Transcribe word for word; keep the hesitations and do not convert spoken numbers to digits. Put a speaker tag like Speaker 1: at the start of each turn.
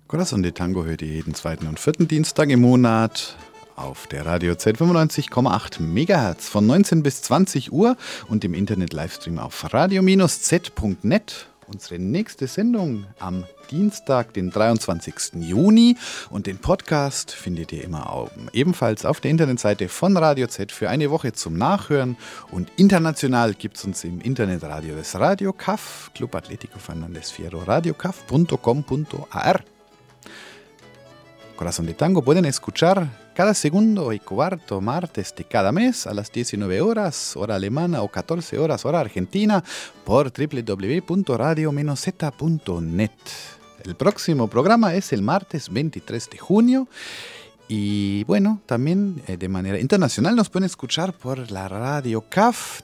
Speaker 1: Corazón de Tango hört ihr jeden zweiten und vierten Dienstag im Monat auf der Radio Z fünfundneunzig Komma acht Megahertz von neunzehn bis zwanzig Uhr und im Internet-Livestream auf radio Z punkt net. Unsere nächste Sendung am Dienstag, den dreiundzwanzigsten Juni. Und den Podcast findet ihr immer auch, ebenfalls auf der Internetseite von Radio Z für eine Woche zum Nachhören. Und international gibt es uns im Internetradio des Radio C A F, Club Atlético Fernández Fierro, radio c a f punto com punto a r. Corazón de Tango pueden escuchar cada segundo y cuarto martes de cada mes a las diecinueve horas, hora alemana, o catorce horas, hora argentina, por w w w punto radio z punto net. El próximo programa es el martes veintitrés de junio. Y bueno, también eh, de manera internacional nos pueden escuchar por la Radio C A F